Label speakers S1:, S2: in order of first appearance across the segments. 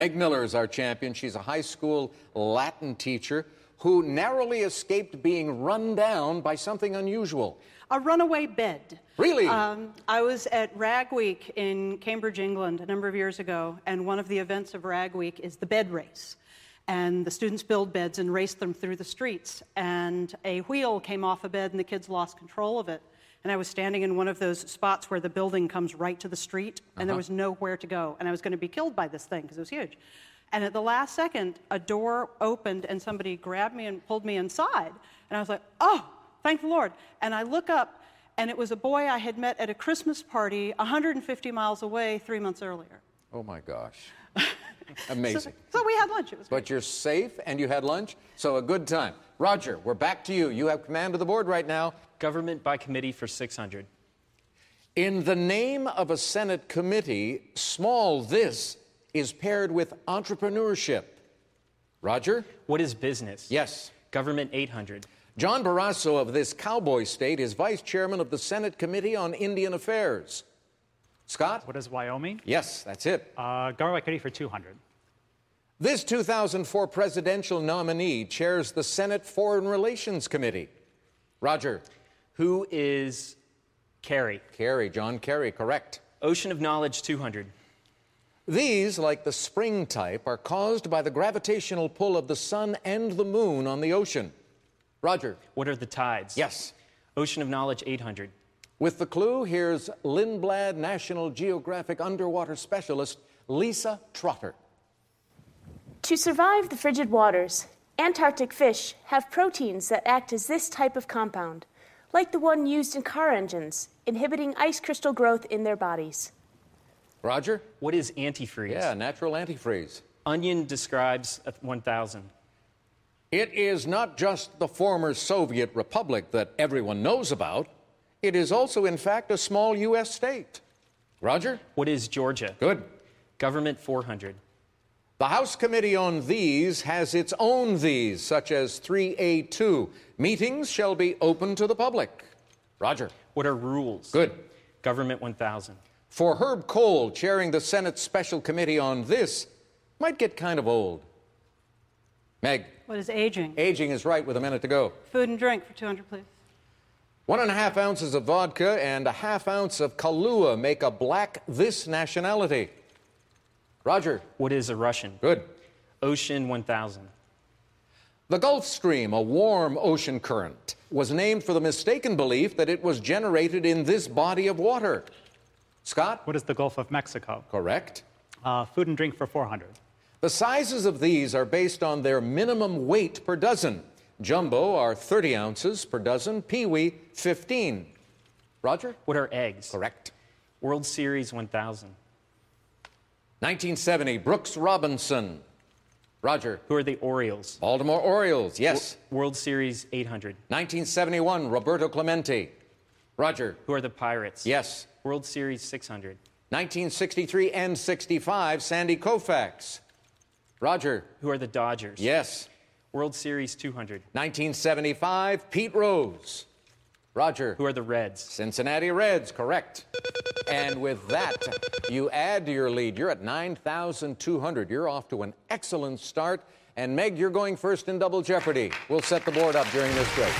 S1: Meg Miller is our champion. She's a high school Latin teacher who narrowly escaped being run down by something unusual.
S2: A runaway bed.
S1: Really?
S2: I was at Rag Week in Cambridge, England, a number of years ago, and one of the events of Rag Week is the bed race. And the students build beds and race them through the streets. And a wheel came off a bed, and the kids lost control of it. And I was standing in one of those spots where the building comes right to the street, and there was nowhere to go. And I was going to be killed by this thing because it was huge. And at the last second, a door opened, and somebody grabbed me and pulled me inside. And I was like, oh, thank the Lord. And I look up, and it was a boy I had met at a Christmas party 150 miles away 3 months earlier.
S1: Oh, my gosh. Amazing.
S2: So we had lunch. It was great.
S1: But you're safe, and you had lunch, so a good time. Roger, we're back to you. You have command of the board right now.
S3: Government by committee for 600.
S1: In the name of a Senate committee, small this is paired with entrepreneurship. Roger?
S3: What is business?
S1: Yes.
S3: Government 800.
S1: John Barrasso of this cowboy state is vice chairman of the Senate Committee on Indian Affairs. Scott?
S4: What is Wyoming?
S1: Yes, that's it.
S4: Government by committee for 200.
S1: This 2004 presidential nominee chairs the Senate Foreign Relations Committee. Roger?
S3: Who is Kerry?
S1: Kerry, John Kerry, correct.
S3: Ocean of Knowledge 200.
S1: These, like the spring type, are caused by the gravitational pull of the sun and the moon on the ocean. Roger?
S3: What are the tides?
S1: Yes.
S3: Ocean of Knowledge 800.
S1: With the clue, here's Lindblad National Geographic underwater specialist Lisa Trotter.
S5: To survive the frigid waters, Antarctic fish have proteins that act as this type of compound, like the one used in car engines, inhibiting ice crystal growth in their bodies.
S1: Roger?
S3: What is antifreeze?
S1: Yeah, natural antifreeze.
S3: Onion describes 1,000.
S1: It is not just the former Soviet republic that everyone knows about. It is also, in fact, a small U.S. state. Roger?
S3: What is Georgia?
S1: Good.
S3: Government 400.
S1: The House Committee on These has its own these, such as 3A2. Meetings shall be open to the public. Roger?
S3: What are rules?
S1: Good.
S3: Government 1,000.
S1: For Herb Kohl, chairing the Senate Special Committee on this, might get kind of old. Meg?
S2: What is aging?
S1: Aging is right with a minute to go.
S2: Food and drink for 200, please.
S1: 1.5 ounces of vodka and a half ounce of Kahlua make a black this nationality. Roger?
S3: What is a Russian?
S1: Good.
S3: Ocean 1,000.
S1: The Gulf Stream, a warm ocean current, was named for the mistaken belief that it was generated in this body of water. Scott?
S4: What is the Gulf of Mexico?
S1: Correct.
S4: Food and drink for 400.
S1: The sizes of these are based on their minimum weight per dozen. Jumbo are 30 ounces per dozen, Pee-wee 15. Roger?
S3: What are eggs?
S1: Correct.
S3: World Series 1,000.
S1: 1970, Brooks Robinson. Roger?
S3: Who are the Orioles?
S1: Baltimore Orioles, yes.
S3: World Series 800.
S1: 1971, Roberto Clemente. Roger?
S3: Who are the Pirates?
S1: Yes.
S3: World Series 600.
S1: 1963 and 65, Sandy Koufax. Roger?
S3: Who are the Dodgers?
S1: Yes.
S3: World Series 200.
S1: 1975, Pete Rose. Roger?
S3: Who are the Reds?
S1: Cincinnati Reds, correct. And with that, you add to your lead. You're at 9,200. You're off to an excellent start. And Meg, you're going first in Double Jeopardy. We'll set the board up during this break.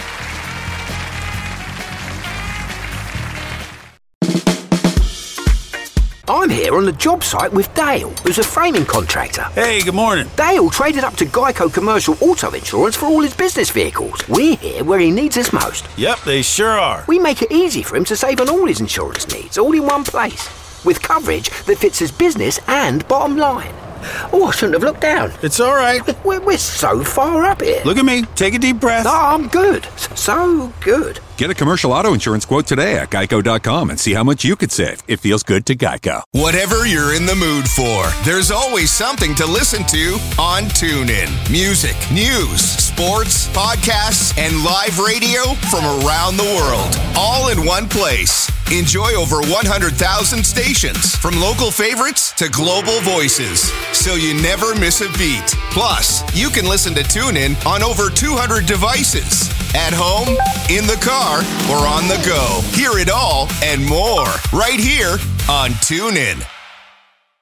S6: I'm here on the job site with Dale, who's a framing contractor.
S7: Hey, good morning.
S6: Dale traded up to Geico Commercial Auto Insurance for all his business vehicles. We're here where he needs us most.
S7: Yep, they sure are.
S6: We make it easy for him to save on all his insurance needs, all in one place, with coverage that fits his business and bottom line. Oh, I shouldn't have looked down.
S7: It's all right.
S6: We're so far up here.
S7: Look at me. Take a deep breath.
S6: No, I'm good. So good.
S8: Get a commercial auto insurance quote today at Geico.com and see how much you could save. It feels good to Geico.
S9: Whatever you're in the mood for, there's always something to listen to on TuneIn. Music, news, sports, podcasts, and live radio from around the world. All in one place. Enjoy over 100,000 stations, from local favorites to global voices, so you never miss a beat. Plus, you can listen to TuneIn on over 200 devices. At home, in the car, or on the go. Hear it all and more right here on TuneIn.